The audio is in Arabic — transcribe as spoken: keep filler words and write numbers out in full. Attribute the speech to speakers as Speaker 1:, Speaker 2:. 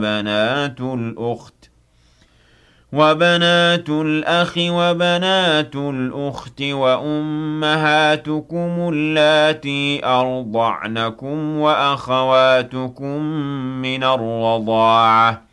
Speaker 1: بنات الأخت وبنات الأخ وبنات الأخت وأمهاتكم اللاتي أرضعنكم وأخواتكم من الرضاعة